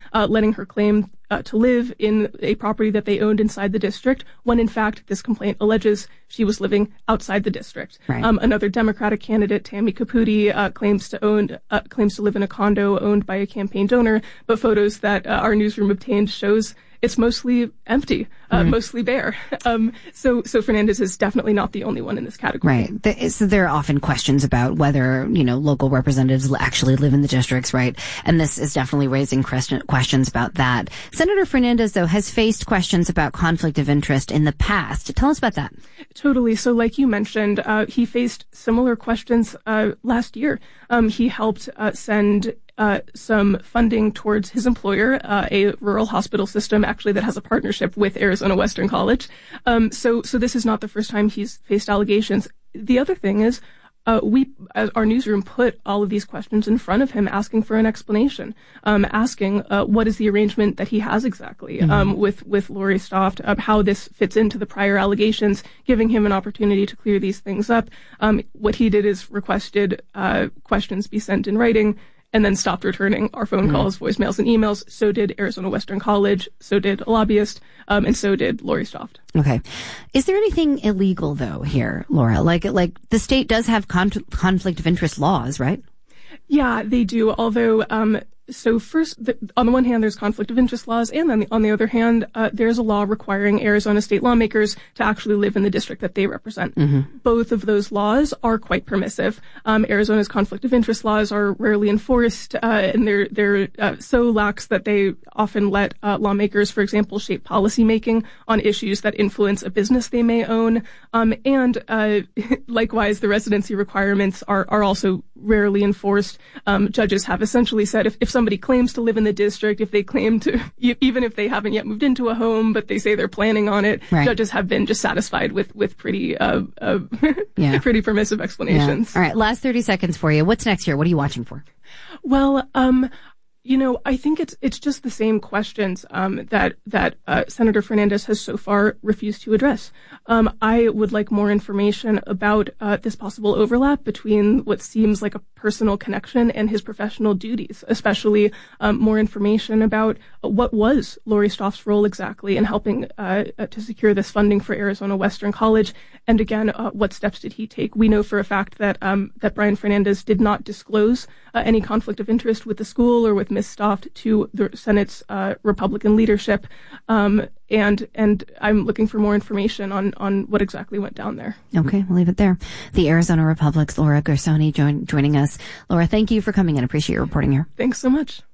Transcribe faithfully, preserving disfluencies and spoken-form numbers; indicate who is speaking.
Speaker 1: uh, letting her claim uh, to live in a property that they owned inside the district, when in fact this complaint alleges she was living outside the district.
Speaker 2: Right.
Speaker 1: Um, another Democratic candidate, Tammy Caputi, uh, claims to own uh, claims to live in a condo owned by a campaign donor, but photos that uh, our newsroom obtained shows it's mostly empty, uh, mm-hmm. mostly bare. Um, so, so Fernandez is definitely not the only one in this category.
Speaker 2: Right. The, so there are often questions about whether, you know, local representatives actually live in the districts, right? And this is definitely raising question, questions about that. Senator Fernandez, though, has faced questions about conflict of interest in the past. Tell us about that.
Speaker 1: Totally. So like you mentioned, uh, he faced similar questions, uh, last year. Um, he helped, uh, send Uh, some funding towards his employer, uh, a rural hospital system actually that has a partnership with Arizona Western College. Um, so, so this is not the first time he's faced allegations. The other thing is, uh, we, as our newsroom, put all of these questions in front of him, asking for an explanation, um, asking uh, what is the arrangement that he has exactly mm-hmm. um, with with Lori Stoft, uh, how this fits into the prior allegations, giving him an opportunity to clear these things up. Um, what he did is requested uh, questions be sent in writing, and then stopped returning our phone mm-hmm. calls, voicemails, and emails. So did Arizona Western College, so did a lobbyist, um, and so did Lori Stoft.
Speaker 2: Okay. Is there anything illegal, though, here, Laura? Like, like the state does have con- conflict of interest laws, right?
Speaker 1: Yeah, they do, although... Um, So first, the, on the one hand, there's conflict of interest laws, and then the, on the other hand, uh, there's a law requiring Arizona state lawmakers to actually live in the district that they represent. Mm-hmm. Both of those laws are quite permissive. Um, Arizona's conflict of interest laws are rarely enforced, uh, and they're they're uh, so lax that they often let uh, lawmakers, for example, shape policy making on issues that influence a business they may own. Um, and uh, likewise, the residency requirements are are also rarely enforced. Um, judges have essentially said if if somebody claims to live in the district, if they claim to, even if they haven't yet moved into a home, but they say they're planning on it, right. Judges have been just satisfied with, with pretty, uh, uh yeah. pretty permissive explanations.
Speaker 2: Yeah. All right. Last thirty seconds for you. What's next here? What are you watching for?
Speaker 1: Well, um, you know, I think it's it's just the same questions um, that that uh, Senator Fernandez has so far refused to address. Um, I would like more information about uh, this possible overlap between what seems like a personal connection and his professional duties, especially um, more information about uh, what was Lori Stoft's role exactly in helping uh, uh, to secure this funding for Arizona Western College, and again, uh, what steps did he take? We know for a fact that um, that Brian Fernandez did not disclose uh, any conflict of interest with the school or with Miz Stoft to the Senate's uh, Republican leadership, um, and and I'm looking for more information on on what exactly went down there.
Speaker 2: Okay, we'll leave it there. The Arizona Republic's Laura Gersony join, joining us. Laura, thank you for coming in. I appreciate your reporting here.
Speaker 1: Thanks so much.